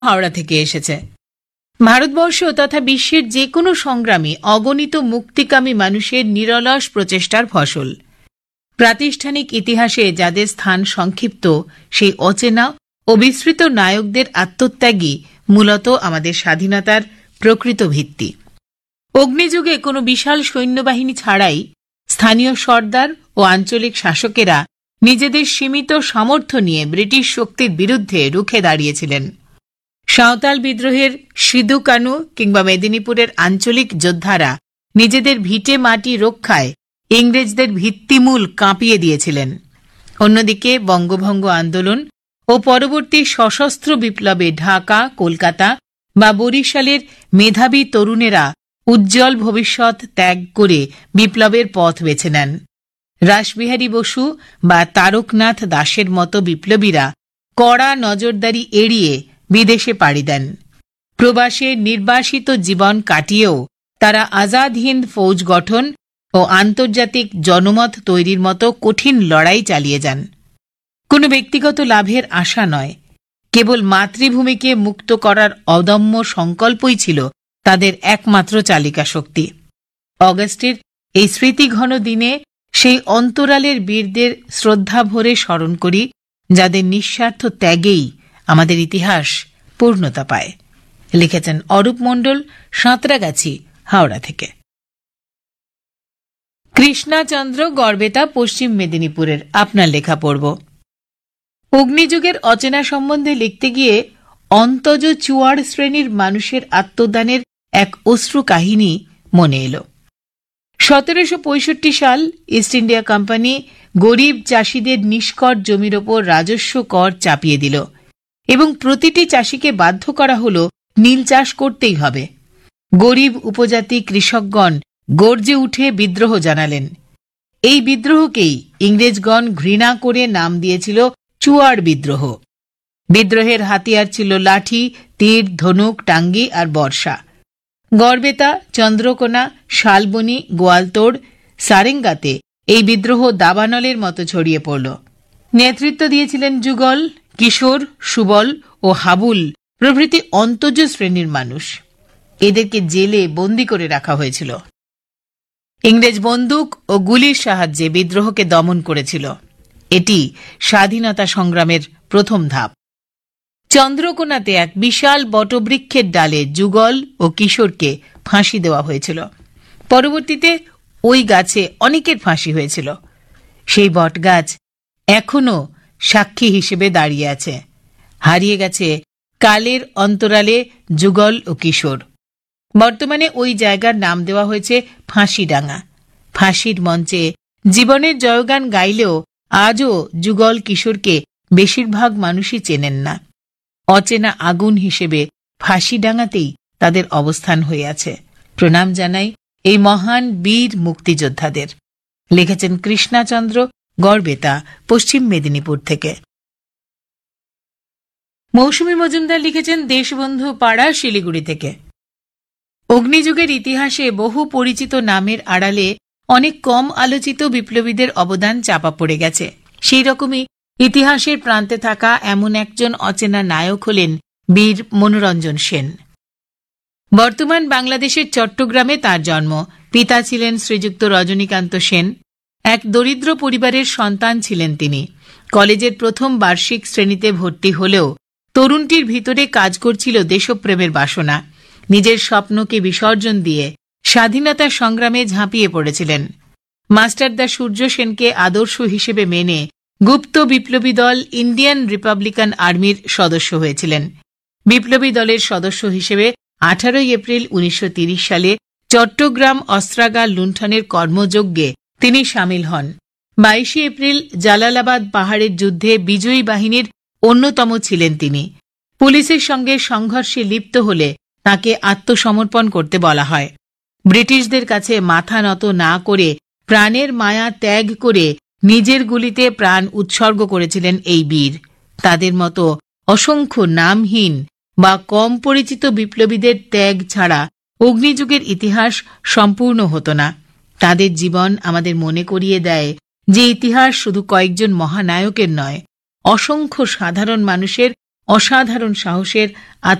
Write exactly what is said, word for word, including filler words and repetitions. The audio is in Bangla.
হাওড়া থেকে এসেছে। ভারতবর্ষ তথা বিশ্বের যে কোনো সংগ্রামী অগণিত মুক্তিকামী মানুষের নিরলস প্রচেষ্টার ফসল। প্রাতিষ্ঠানিক ইতিহাসে যাদের স্থান সংক্ষিপ্ত, সেই অচেনা ও বিস্মৃত নায়কদের আত্মত্যাগী মূলত আমাদের স্বাধীনতার প্রকৃত ভিত্তি। অগ্নিযুগে কোনো বিশাল সৈন্যবাহিনী ছাড়াই স্থানীয় সর্দার ও আঞ্চলিক শাসকেরা নিজেদের সীমিত সামর্থ্য নিয়ে ব্রিটিশ শক্তির বিরুদ্ধে রুখে দাঁড়িয়েছিলেন। সাঁওতাল বিদ্রোহের সিধু কানু কিংবা মেদিনীপুরের আঞ্চলিক যোদ্ধারা নিজেদের ভিটে মাটি রক্ষায় ইংরেজদের ভিত্তিমূল কাঁপিয়ে দিয়েছিলেন। অন্যদিকে বঙ্গভঙ্গ আন্দোলন ও পরবর্তী সশস্ত্র বিপ্লবে ঢাকা, কলকাতা বা বরিশালের মেধাবী তরুণেরা উজ্জ্বল ভবিষ্যৎ ত্যাগ করে বিপ্লবের পথ বেছে নেন। রাসবিহারী বসু বা তারকনাথ দাসের মতো বিপ্লবীরা কড়া নজরদারি এড়িয়ে বিদেশে পাড়ি দেন। প্রবাসে নির্বাসিত জীবন কাটিয়েও তারা আজাদ হিন্দ ফৌজ গঠন ও আন্তর্জাতিক জনমত তৈরির মতো কঠিন লড়াই চালিয়ে যান। কোনো ব্যক্তিগত লাভের আশা নয়, কেবল মাতৃভূমিকে মুক্ত করার অদম্য সংকল্পই ছিল তাদের একমাত্র চালিকা শক্তি। অগস্টের এই স্মৃতিঘন দিনে সেই অন্তরালের বীরদের শ্রদ্ধা ভরে স্মরণ করি, যাদের নিঃস্বার্থ ত্যাগেই আমাদের ইতিহাস পূর্ণতা পায়। লিখেছেন অরূপ মণ্ডল, সাঁতরাগাছি, হাওড়া থেকে। কৃষ্ণাচন্দ্র গড়বেতা, পশ্চিম মেদিনীপুরের আপনার লেখা পড়ব। অগ্নিযুগের অচেনা সম্বন্ধে লিখতে গিয়ে অন্তজ চুয়াড় শ্রেণীর মানুষের আত্মদানের এক অশ্রু কাহিনী মনে এলো। সতেরোশো পঁয়ষট্টি সাল ইস্ট ইন্ডিয়া কোম্পানি গরিব চাষিদের নিষ্কর জমির ওপর রাজস্ব কর চাপিয়ে দিল এবং প্রতিটি চাষিকে বাধ্য করা হল নীল চাষ করতেই হবে। গরিব উপজাতি কৃষকগণ গর্জে উঠে বিদ্রোহ জানালেন। এই বিদ্রোহকেই ইংরেজগণ ঘৃণা করে নাম দিয়েছিল চুয়াড় বিদ্রোহ। বিদ্রোহের হাতিয়ার ছিল লাঠি, তীর, ধনুক, টাঙ্গি আর বর্ষা। গড়বেতা, চন্দ্রকোনা, শালবনী, গোয়ালতোড়, সারেঙ্গাতে এই বিদ্রোহ দাবানলের মতো ছড়িয়ে পড়ল। নেতৃত্ব দিয়েছিলেন যুগল, কিশোর, সুবল ও হাবুল প্রভৃতি অন্তজ শ্রেণীর মানুষ। এদেরকে জেলে বন্দী করে রাখা হয়েছিল। ইংরেজ বন্দুক ও গুলির সাহায্যে বিদ্রোহকে দমন করেছিল। এটি স্বাধীনতা সংগ্রামের প্রথম ধাপ। চন্দ্রকোনাতে এক বিশাল বটবৃক্ষের ডালে যুগল ও কিশোরকে ফাঁসি দেওয়া হয়েছিল। পরবর্তীতে ওই গাছে অনেকের ফাঁসি হয়েছিল। সেই বটগাছ এখনো সাক্ষী হিসেবে দাঁড়িয়ে আছে। হারিয়ে গেছে কালের অন্তরালে যুগল ও কিশোর। বর্তমানে ওই জায়গার নাম দেওয়া হয়েছে ফাঁসিডাঙ্গা। ফাঁসির মঞ্চে জীবনের জয়গান গাইলেও আজও যুগল কিশোরকে বেশিরভাগ মানুষই চেনেন না। অচেনা আগুন হিসেবে ফাঁসিডাঙ্গাতেই তাদের অবস্থান হয়ে আছে। প্রণাম জানাই এই মহান বীর মুক্তিযোদ্ধাদের। লিখেছেন কৃষ্ণাচন্দ্র গড়বেতা, পশ্চিম মেদিনীপুর থেকে। মৌসুমী মজুমদার লিখেছেন দেশবন্ধু পাড়া, শিলিগুড়ি থেকে। অগ্নিযুগের ইতিহাসে বহু পরিচিত নামের আড়ালে অনেক কম আলোচিত বিপ্লবীদের অবদান চাপা পড়ে গেছে। সেই রকমই ইতিহাসের প্রান্তে থাকা এমন একজন অচেনা নায়ক হলেন বীর মনোরঞ্জন সেন। বর্তমান বাংলাদেশের চট্টগ্রামে তার জন্ম। পিতা ছিলেন শ্রীযুক্ত রজনীকান্ত সেন। এক দরিদ্র পরিবারের সন্তান ছিলেন তিনি। কলেজের প্রথম বার্ষিক শ্রেণীতে ভর্তি হলেও তরুণটির ভিতরে কাজ করছিল দেশপ্রেমের বাসনা। নিজের স্বপ্নকে বিসর্জন দিয়ে স্বাধীনতা সংগ্রামে ঝাঁপিয়ে পড়েছিলেন। মাস্টারদা সূর্য সেনকে আদর্শ হিসেবে মেনে গুপ্ত বিপ্লবী দল ইন্ডিয়ান রিপাবলিকান আর্মির সদস্য হয়েছিলেন। বিপ্লবী দলের সদস্য হিসেবে আঠারোই এপ্রিল উনিশশো তিরিশ সালে চট্টগ্রাম অস্ত্রাগার লুণ্ঠনের কর্মযজ্ঞে তিনি সামিল হন। বাইশে এপ্রিল জালালাবাদ পাহাড়ের যুদ্ধে বিজয়ী বাহিনীর অন্যতম ছিলেন তিনি। পুলিশের সঙ্গে সংঘর্ষে লিপ্ত হলে তাকে আত্মসমর্পণ করতে বলা হয়। ব্রিটিশদের কাছে মাথা নত না করে প্রাণের মায়া ত্যাগ করে নিজের গুলিতে প্রাণ উৎসর্গ করেছিলেন এই বীর। তাদের মতো অসংখ্য নামহীন বা কম পরিচিত বিপ্লবীদের ত্যাগ ছাড়া অগ্নিযুগের ইতিহাস সম্পূর্ণ হতো না। তাদের জীবন আমাদের মনে করিয়ে দেয় যে ইতিহাস শুধু কয়েকজন মহানায়কের নয়, অসংখ্য সাধারণ মানুষের অসাধারণ সাহসের